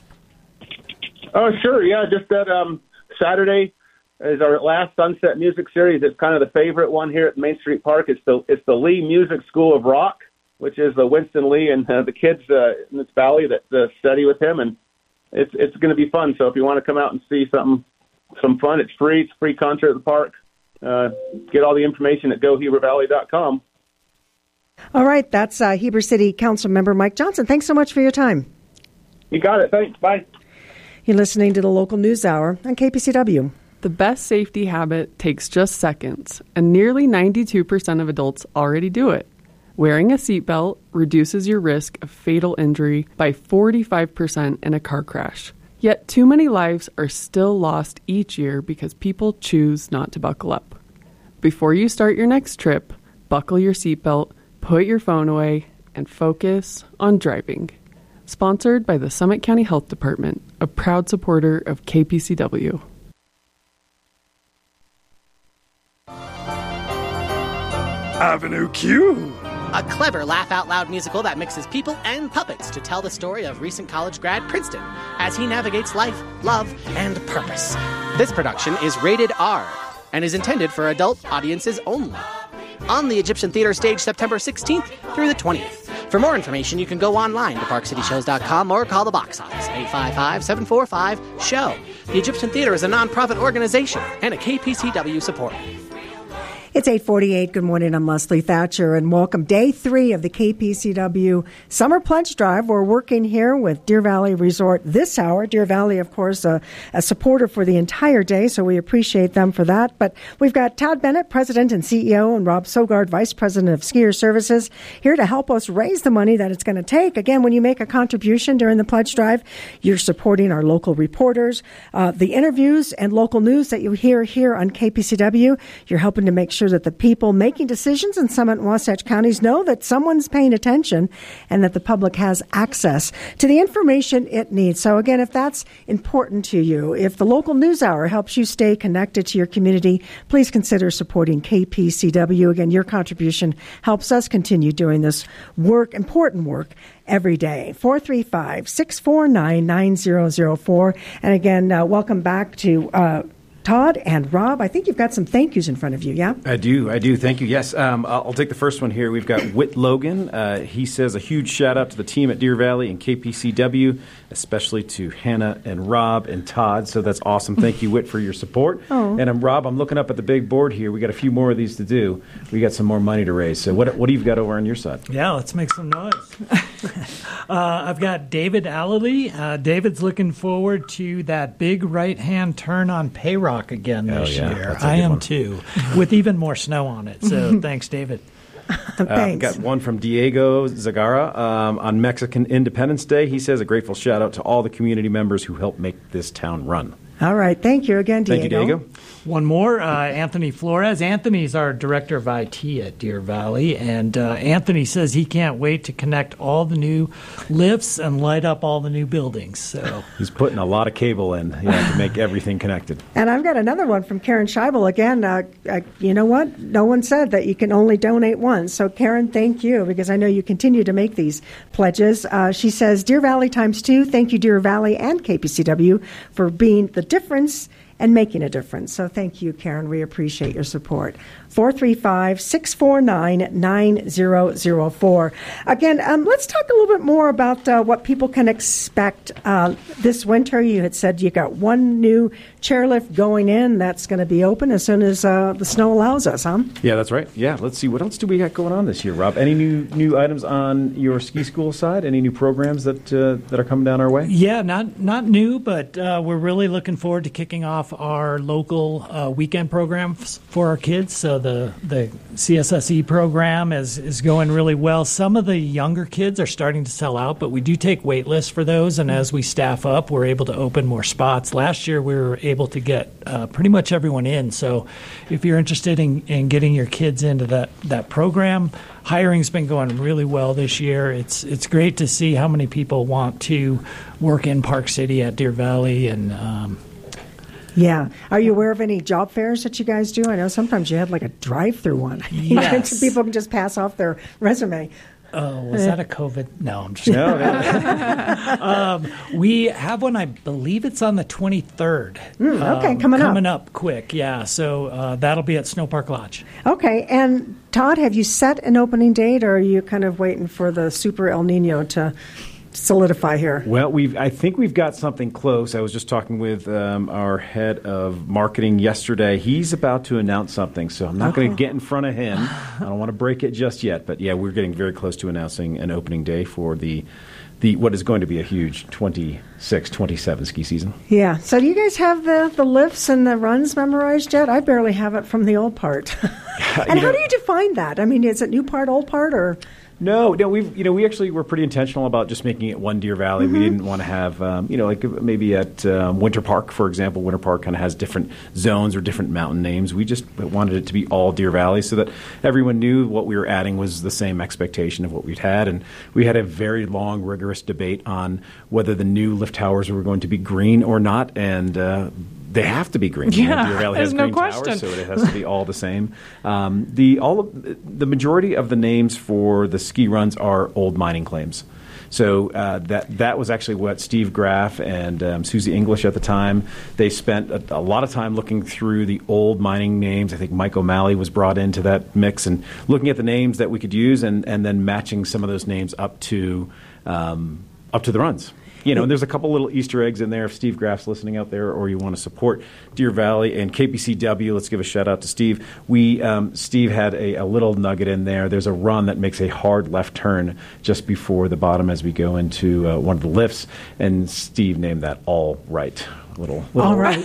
Oh, sure, yeah, just that um, Saturday is our last Sunset Music Series. It's kind of the favorite one here at Main Street Park. It's the it's the Lee Music School of Rock, which is the Winston Lee and uh, the kids uh, in this valley that uh, study with him, and it's it's going to be fun. So if you want to come out and see something, some fun, it's free. It's a free concert at the park. Uh, get all the information at go heber valley dot com. All right, that's uh, Heber City Council member Mike Johnson. Thanks so much for your time. You got it. Thanks. Bye. You're listening to the Local News Hour on K P C W. The best safety habit takes just seconds, and nearly ninety-two percent of adults already do it. Wearing a seatbelt reduces your risk of fatal injury by forty-five percent in a car crash. Yet too many lives are still lost each year because people choose not to buckle up. Before you start your next trip, buckle your seatbelt, put your phone away, and focus on driving. Sponsored by the Summit County Health Department, a proud supporter of K P C W. Avenue Q. A clever laugh-out-loud musical that mixes people and puppets to tell the story of recent college grad Princeton as he navigates life, love, and purpose. This production is rated R and is intended for adult audiences only. On the Egyptian Theater stage September sixteenth through the twentieth. For more information, you can go online to park city shows dot com or call the box office, eight five five, seven four five, S H O W. The Egyptian Theater is a nonprofit organization and a K P C W supporter. It's eight forty-eight. Good morning. I'm Leslie Thatcher, and welcome day three of the K P C W Summer Pledge Drive. We're working here with Deer Valley Resort this hour. Deer Valley, of course, a, a supporter for the entire day, so we appreciate them for that. But we've got Todd Bennett, President and C E O, and Rob Sogard, Vice President of Skier Services, here to help us raise the money that it's going to take. Again, when you make a contribution during the Pledge Drive, you're supporting our local reporters, uh, the interviews and local news that you hear here on K P C W. You're helping to make sure that the people making decisions in Summit and Wasatch counties know that someone's paying attention and that the public has access to the information it needs. So again, if that's important to you, if the Local News Hour helps you stay connected to your community, please consider supporting K P C W. Again, your contribution helps us continue doing this work, important work, every day. four three five, six four nine, nine zero zero four. And again, uh, welcome back to uh, Todd and Rob. I think you've got some thank yous in front of you, yeah? I do, I do. Thank you. Yes, um, I'll, I'll take the first one here. We've got Whit Logan. Uh, he says a huge shout out to the team at Deer Valley and K P C W, especially to Hannah and Rob and Todd. So that's awesome. Thank you, Whit, for your support. Oh. And um, Rob, I'm looking up at the big board here. We got a few more of these to do. We got some more money to raise. So what what do you got over on your side? Yeah, let's make some noise. uh, I've got David Allely. Uh, David's looking forward to that big right-hand turn on Payrock again this oh, yeah. year. That's a I good am one. too, with even more snow on it. So thanks, David. Thanks. Uh, got one from Diego Zagara um, on Mexican Independence Day. He says a grateful shout out to all the community members who helped make this town run. All right. Thank you again, Diego. Thank you, Diego. One more, uh, Anthony Flores. Anthony's our director of I T at Deer Valley, and uh, Anthony says he can't wait to connect all the new lifts and light up all the new buildings. So he's putting a lot of cable in you know, to make everything connected. And I've got another one from Karen Scheibel. Again, uh, uh, you know what? No one said that you can only donate once. So, Karen, thank you, because I know you continue to make these pledges. Uh, she says, Deer Valley times two. Thank you, Deer Valley and K P C W, for being the difference and making a difference. So thank you, Karen. We appreciate your support. four three five, six four nine, nine zero zero four. Again, um, let's talk a little bit more about uh, what people can expect uh, this winter. You had said you got one new chairlift going in. That's going to be open as soon as uh, the snow allows us, huh? Yeah, that's right. Yeah, let's see. What else do we got going on this year, Rob? Any new new items on your ski school side? Any new programs that uh, that are coming down our way? Yeah, not not new, but uh, we're really looking forward to kicking off our local uh, weekend programs for our kids. So the the C S S E program is is going really well. Some of the younger kids are starting to sell out, but we do take wait lists for those, and as we staff up, we're able to open more spots. Last year, we were able to get uh, pretty much everyone in. So if you're interested in, in getting your kids into that, that program, hiring's been going really well this year. It's it's great to see how many people want to work in Park City at Deer Valley. And um, yeah. Are you aware of any job fairs that you guys do? I know sometimes you had like a drive-through one. Yes. People can just pass off their resume. Oh, was that a COVID? No, I'm just no. um, we have one. I believe it's on the twenty-third. Mm, okay, um, coming up. Coming up quick, yeah. So uh, that'll be at Snow Park Lodge. Okay, and Todd, have you set an opening date, or are you kind of waiting for the super El Nino to solidify here? Well, we've. I think we've got something close. I was just talking with um, our head of marketing yesterday. He's about to announce something, so I'm not oh. going to get in front of him. I don't want to break it just yet, but yeah, we're getting very close to announcing an opening day for the the what is going to be a huge twenty-six twenty-seven ski season. Yeah. So do you guys have the, the lifts and the runs memorized yet? I barely have it from the old part. and how know, do you define that? I mean, is it new part, old part, or? No, no, we've you know we actually were pretty intentional about just making it one Deer Valley. Mm-hmm. We didn't want to have um, you know like maybe at um, Winter Park, for example. Winter Park kind of has different zones or different mountain names. We just wanted it to be all Deer Valley so that everyone knew what we were adding was the same expectation of what we'd had. And we had a very long, rigorous debate on whether the new lift towers were going to be green or not, and uh, they have to be green. Yeah, Deer Valley there's has no green question. towers, so it has to be all the same. Um, the all of, the majority of the names for the ski runs are old mining claims. So uh, that that was actually what Steve Graff and um, Susie English at the time, they spent a, a lot of time looking through the old mining names. I think Mike O'Malley was brought into that mix and looking at the names that we could use and, and then matching some of those names up to um, up to the runs. You know, and there's a couple little Easter eggs in there if Steve Graff's listening out there or you want to support Deer Valley and K P C W. Let's give a shout out to Steve. We um, Steve had a, a little nugget in there. There's a run that makes a hard left turn just before the bottom as we go into uh, one of the lifts, and Steve named that All Right. Little, little all right.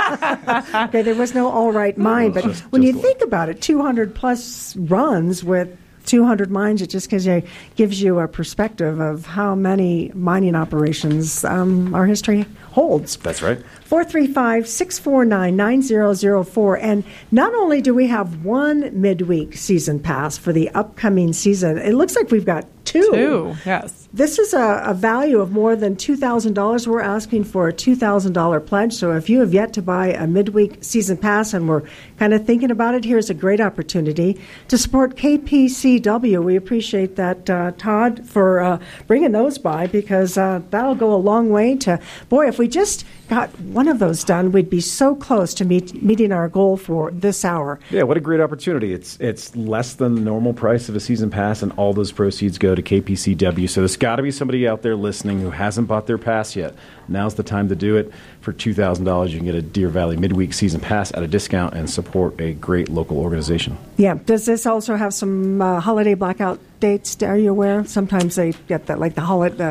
Okay, there was no all right mine, but just, when just you think about it, two hundred plus runs with two hundred mines, it just gives you, gives you a perspective of how many mining operations um, our history holds. That's right. four three five, six four nine, nine zero zero four. And not only do we have one midweek season pass for the upcoming season, it looks like we've got two. Two, yes. This is a, a value of more than two thousand dollars. We're asking for a two thousand dollars pledge. So if you have yet to buy a midweek season pass and we're kind of thinking about it, here's a great opportunity to support K P C W. We appreciate that, uh, Todd, for uh, bringing those by because uh, that'll go a long way to, boy, if we just got one of those done, we'd be so close to meet, meeting our goal for this hour. Yeah, what a great opportunity. It's it's less than the normal price of a season pass, and all those proceeds go to K P C W. So there's got to be somebody out there listening who hasn't bought their pass yet. Now's the time to do it. For two thousand dollars, you can get a Deer Valley midweek season pass at a discount and support a great local organization. Yeah. Does this also have some uh, holiday blackout dates? Are you aware? Sometimes they get that, like the holiday, uh,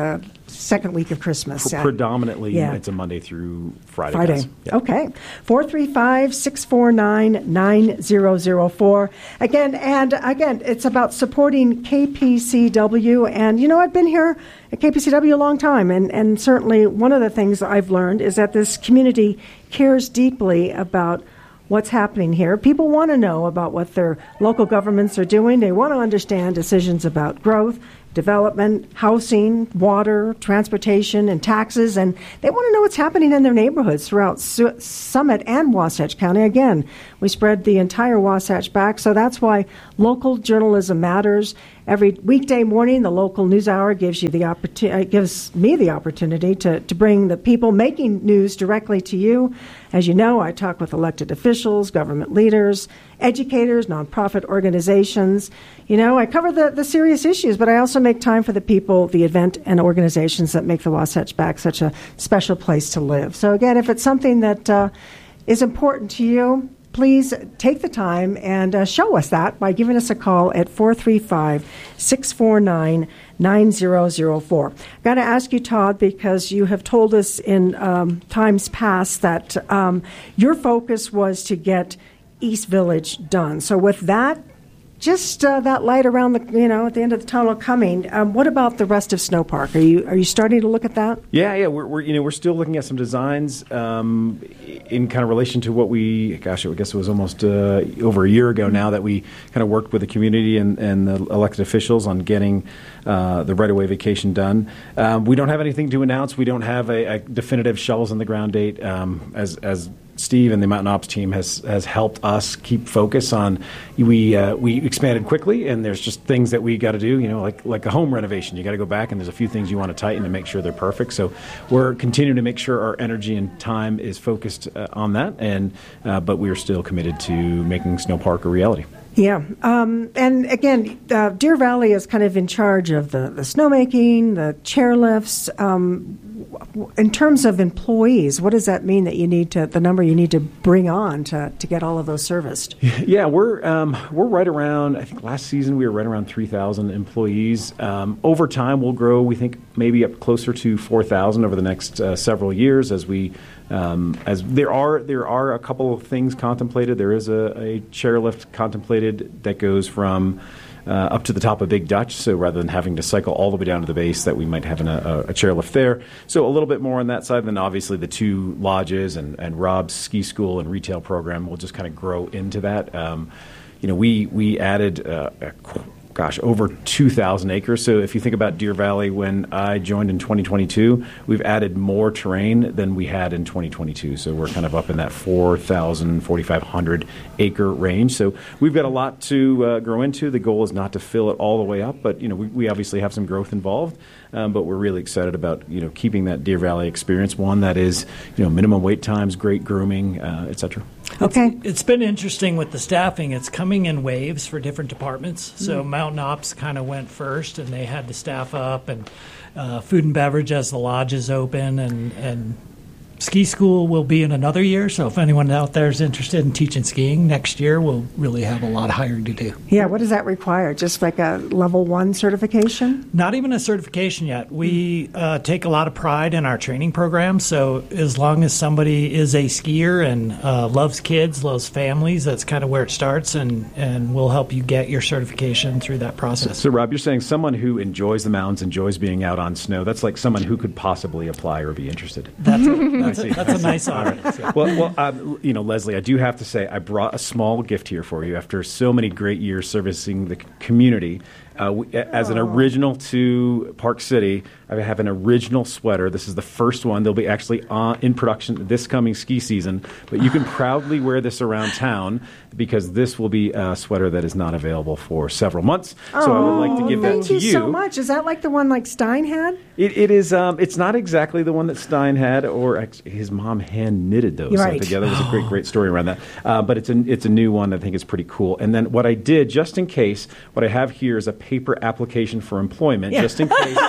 second week of Christmas. Pre- predominantly, yeah. it's a Monday through Friday. Friday. Guys. Yeah. Okay. four three five, six four nine, nine zero zero four. Again, and again, it's about supporting K P C W. And, you know, I've been here at K P C W a long time. And, and certainly one of the things I've learned is that this community cares deeply about what's happening here. People want to know about what their local governments are doing. They want to understand decisions about growth, development, housing, water, transportation, and taxes, and they want to know what's happening in their neighborhoods throughout Su- Summit and Wasatch County. Again, we spread the entire Wasatch back, so that's why local journalism matters. Every weekday morning, the local news hour gives you the opportunity, uh, gives me the opportunity to, to bring the people making news directly to you. As you know, I talk with elected officials, government leaders, educators, nonprofit organizations. You know, I cover the, the serious issues, but I also make time for the people, the event, and organizations that make the Wasatch Back such a special place to live. So again, if it's something that uh, is important to you, please take the time and uh, show us that by giving us a call at four three five, six four nine, nine zero zero four. I've got to ask you, Todd, because you have told us in um, times past that um, your focus was to get East Village done. So with that, just uh, that light around the, you know, at the end of the tunnel coming, um, what about the rest of Snow Park? Are you are you starting to look at that? Yeah, yeah, we're, we're you know we're still looking at some designs um, in kind of relation to what we, gosh, I guess it was almost uh, over a year ago now that we kind of worked with the community and, and the elected officials on getting uh, the right-of-way vacation done. Um, we don't have anything to announce. We don't have a, a definitive shovels in the ground date um, as as. Steve and the Mountain Ops team has has helped us keep focus on. We uh, we expanded quickly, and there's just things that we got to do. You know, like like a home renovation, you got to go back, and there's a few things you want to tighten to make sure they're perfect. So we're continuing to make sure our energy and time is focused uh, on that, and uh, but we are still committed to making Snow Park a reality. Yeah. Um, and again, uh, Deer Valley is kind of in charge of the, the snowmaking, the chairlifts. Um, in terms of employees, what does that mean that you need to, the number you need to bring on to, to get all of those serviced? Yeah, we're um, we're right around, I think last season we were right around three thousand employees. Um, over time, we'll grow, we think, maybe up closer to four thousand over the next uh, several years as we Um, as there are there are a couple of things contemplated. There is a, a chairlift contemplated that goes from uh, up to the top of Big Dutch. So rather than having to cycle all the way down to the base, that we might have an, a, a chairlift there. So a little bit more on that side. Then obviously the two lodges and, and Rob's ski school and retail program will just kind of grow into that. Um, you know, we we added uh, a Gosh, over two thousand acres. So if you think about Deer Valley, when I joined in twenty twenty-two, we've added more terrain than we had in twenty twenty-two. So we're kind of up in that four thousand, forty-five hundred acre range. So we've got a lot to uh, grow into. The goal is not to fill it all the way up, but you know, we, we obviously have some growth involved. Um, but we're really excited about you know keeping that Deer Valley experience, one that is you know minimum wait times, great grooming, uh, et cetera. Okay. It's, it's been interesting with the staffing. It's coming in waves for different departments. So mm-hmm. Mountain Ops kind of went first, and they had to staff up, and uh, food and beverage as the lodges open, and, and ski school will be in another year. So if anyone out there is interested in teaching skiing next year, we'll really have a lot of hiring to do. Yeah, what does that require? Just like a level one certification? Not even a certification yet. We uh, take a lot of pride in our training program. So as long as somebody is a skier and uh, loves kids, loves families, that's kind of where it starts, and, and we'll help you get your certification through that process. So, so, Rob, you're saying someone who enjoys the mountains, enjoys being out on snow, that's like someone who could possibly apply or be interested. That's it. That's, a, that's a nice audience. Yeah. Well, well um, you know, Leslie, I do have to say I brought a small gift here for you after so many great years servicing the community. Uh, we, as an original to Park City, I have an original sweater. This is the first one. They'll be actually on, in production this coming ski season. But you can proudly wear this around town because this will be a sweater that is not available for several months. Oh, so I would like to give that to you. Thank you so much. Is that like the one like Stein had? It, it is. Um, it's not exactly the one that Stein had, or actually his mom hand knitted those right. together. It was a great, great story around that. Uh, but it's a it's a new one that I think is pretty cool. And then what I did, just in case, what I have here is a paper application for employment, yeah. just in case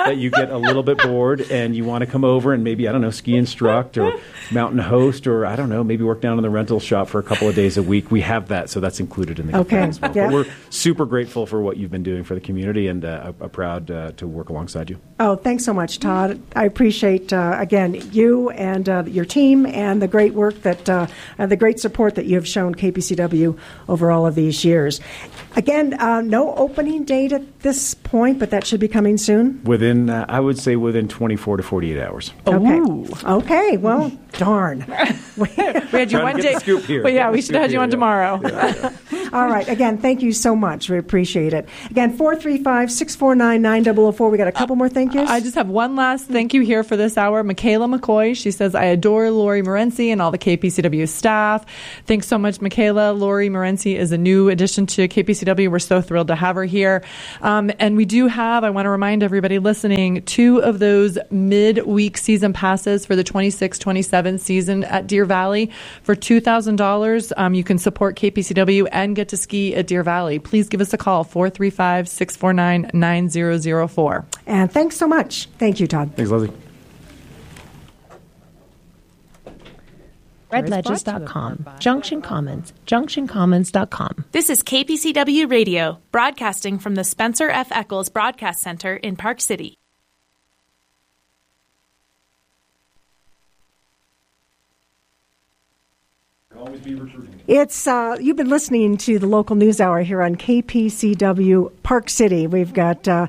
that you get a little bit bored and you want to come over and maybe, I don't know, ski instruct or mountain host or, I don't know, maybe work down in the rental shop for a couple of days a week, we have that. So that's included in the okay. as well. Yeah. But we're super grateful for what you've been doing for the community and uh, are proud uh, to work alongside you. Oh, thanks so much, Todd. I appreciate, uh, again, you and uh, your team and the great work that, uh, uh, the great support that you have shown K P C W over all of these years. Again, uh, no opening date at this point, but that should be coming soon? Within, uh, I would say within twenty-four to forty-eight hours. Okay. Okay. Well, darn. We had you Trying one to get day. the scoop here. But yeah, Get we the should scoop have had you here, on yeah. tomorrow. Yeah, yeah. All right. Again, thank you so much. We appreciate it. Again, four three five, six four nine, nine zero zero four. We got a couple more thank yous. I just have one last thank you here for this hour. Michaela McCoy. She says, I adore Lori Morency and all the K P C W staff. Thanks so much, Michaela. Lori Morency is a new addition to K P C W. We're so thrilled to have her here. Um, and we do have, I want to remind everybody listening, two of those mid-week season passes for the twenty-six twenty-seven season at Deer Valley for two thousand dollars. Um, you can support K P C W and get to ski at Deer Valley. Please give us a call, four three five, six four nine, nine zero zero four. And thanks so much. Thank you, Todd. Thanks, Leslie. red ledges dot com, Junction Commons, junction commons dot com. This is K P C W Radio, broadcasting from the Spencer F. Eccles Broadcast Center in Park City. Always be recruiting. It's uh, you've been listening to the local news hour here on K P C W Park City. We've got uh,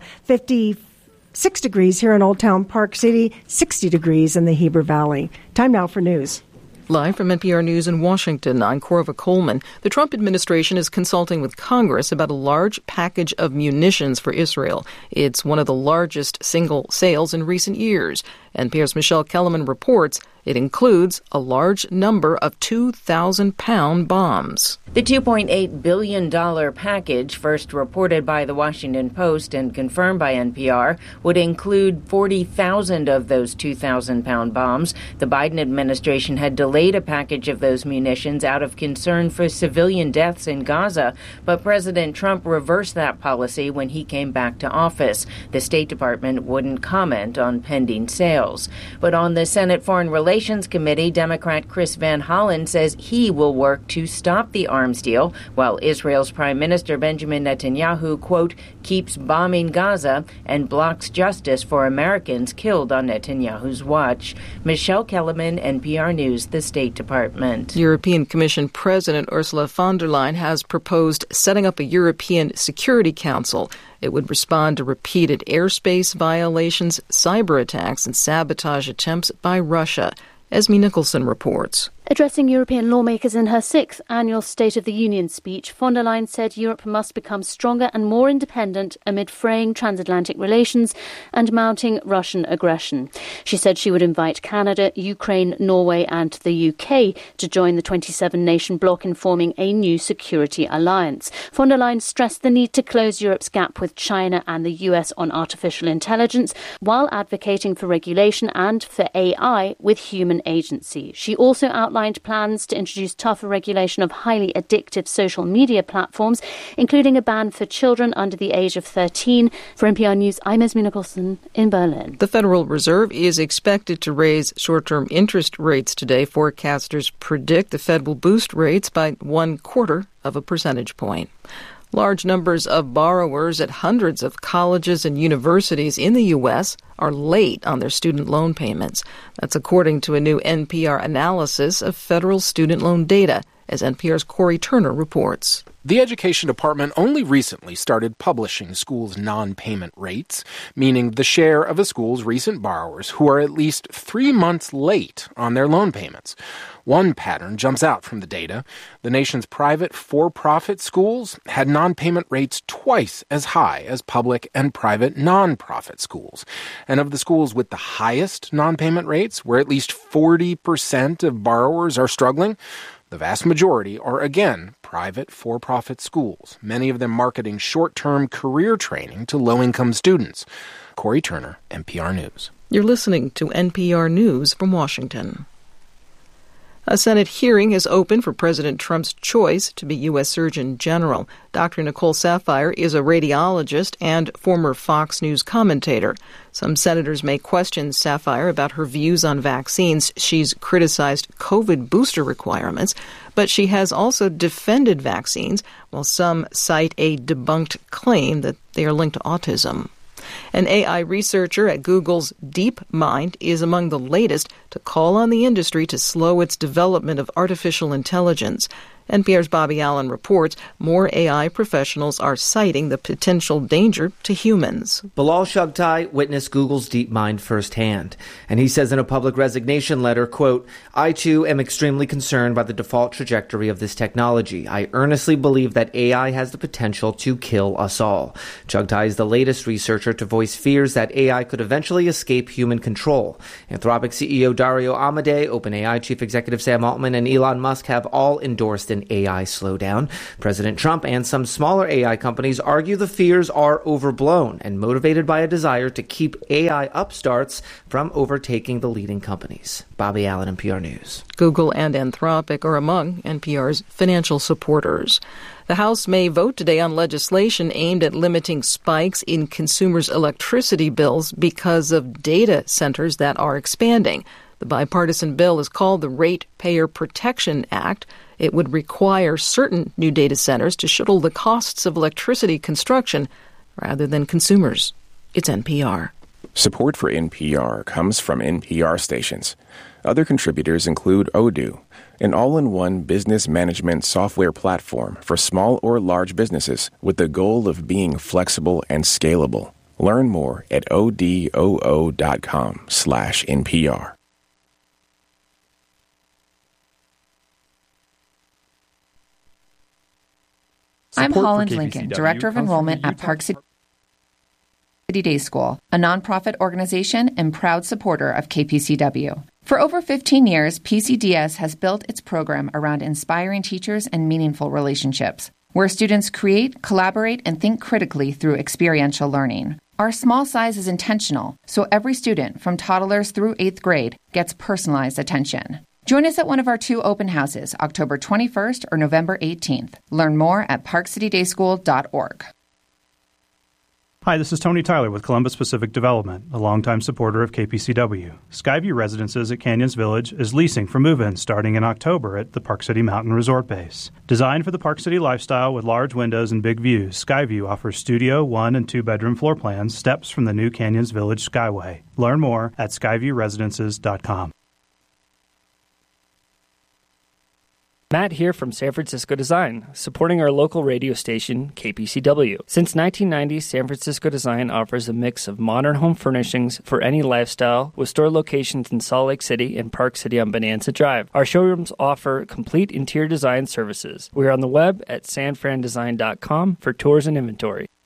fifty-six degrees here in Old Town Park City, sixty degrees in the Heber Valley. Time now for news. Live from N P R News in Washington, I'm Corva Coleman. The Trump administration is consulting with Congress about a large package of munitions for Israel. It's one of the largest single sales in recent years. N P R's Michelle Kellerman reports it includes a large number of two thousand pound bombs. The two point eight billion dollars package, first reported by the Washington Post and confirmed by N P R, would include forty thousand of those two thousand pound bombs. The Biden administration had delayed a package of those munitions out of concern for civilian deaths in Gaza, but President Trump reversed that policy when he came back to office. The State Department wouldn't comment on pending sales. But on the Senate Foreign Relations Committee, Democrat Chris Van Hollen says he will work to stop the arms deal, while Israel's Prime Minister Benjamin Netanyahu, quote, keeps bombing Gaza and blocks justice for Americans killed on Netanyahu's watch. Michelle Kellerman, N P R News, the State Department. European Commission President Ursula von der Leyen has proposed setting up a European Security Council. It would respond to repeated airspace violations, cyber attacks, and sabotage attempts by Russia. Esme Nicholson reports. Addressing European lawmakers in her sixth annual State of the Union speech, von der Leyen said Europe must become stronger and more independent amid fraying transatlantic relations and mounting Russian aggression. She said she would invite Canada, Ukraine, Norway and the U K to join the twenty-seven nation bloc in forming a new security alliance. Von der Leyen stressed the need to close Europe's gap with China and the U S on artificial intelligence, while advocating for regulation and for A I with human agency. She also outlined plans to introduce tougher regulation of highly addictive social media platforms, including a ban for children under the age of thirteen. For N P R News, I'm Esme Nicholson in Berlin. The Federal Reserve is expected to raise short-term interest rates today. Forecasters predict the Fed will boost rates by one quarter of a percentage point. Large numbers of borrowers at hundreds of colleges and universities in the U S are late on their student loan payments. That's according to a new N P R analysis of federal student loan data, as N P R's Corey Turner reports. The Education Department only recently started publishing schools' non-payment rates, meaning the share of a school's recent borrowers who are at least three months late on their loan payments. One pattern jumps out from the data. The nation's private for-profit schools had non-payment rates twice as high as public and private non-profit schools. And of the schools with the highest non-payment rates, where at least forty percent of borrowers are struggling, the vast majority are, again, private for-profit schools, many of them marketing short-term career training to low-income students. Corey Turner, N P R News. You're listening to N P R News from Washington. A Senate hearing has opened for President Trump's choice to be U S. Surgeon General. Doctor Nicole Saphier is a radiologist and former Fox News commentator. Some senators may question Saphier about her views on vaccines. She's criticized COVID booster requirements, but she has also defended vaccines, while some cite a debunked claim that they are linked to autism. An A I researcher at Google's DeepMind is among the latest to call on the industry to slow its development of artificial intelligence. N P R's Bobby Allen reports more A I professionals are citing the potential danger to humans. Bilal Shugtai witnessed Google's DeepMind firsthand, and he says in a public resignation letter, quote, I too am extremely concerned by the default trajectory of this technology. I earnestly believe that A I has the potential to kill us all. Shugtai is the latest researcher to voice fears that A I could eventually escape human control. Anthropic C E O Dario Amodei, OpenAI Chief Executive Sam Altman, and Elon Musk have all endorsed an A I slowdown. President Trump and some smaller A I companies argue the fears are overblown and motivated by a desire to keep A I upstarts from overtaking the leading companies. Bobby Allen, N P R News. Google and Anthropic are among N P R's financial supporters. The House may vote today on legislation aimed at limiting spikes in consumers' electricity bills because of data centers that are expanding. The bipartisan bill is called the Ratepayer Protection Act. It would require certain new data centers to shuttle the costs of electricity construction rather than consumers. It's N P R. Support for N P R comes from N P R stations. Other contributors include Odoo, an all-in-one business management software platform for small or large businesses with the goal of being flexible and scalable. Learn more at odoo.com slash NPR. I'm Holland Lincoln, Director of Enrollment at Park City Day School, a nonprofit organization and proud supporter of K P C W. For over fifteen years, P C D S has built its program around inspiring teachers and meaningful relationships, where students create, collaborate, and think critically through experiential learning. Our small size is intentional, so every student, from toddlers through eighth grade, gets personalized attention. Join us at one of our two open houses, October twenty-first or November eighteenth. Learn more at park city day school dot org. Hi, this is Tony Tyler with Columbus Pacific Development, a longtime supporter of K P C W. Skyview Residences at Canyons Village is leasing for move-in starting in October at the Park City Mountain Resort Base. Designed for the Park City lifestyle with large windows and big views, Skyview offers studio, one- and two-bedroom floor plans, steps from the new Canyons Village Skyway. Learn more at skyview residences dot com. Matt here from San Francisco Design, supporting our local radio station, K P C W. Since nineteen ninety, San Francisco Design offers a mix of modern home furnishings for any lifestyle, with store locations in Salt Lake City and Park City on Bonanza Drive. Our showrooms offer complete interior design services. We are on the web at san fran design dot com for tours and inventory.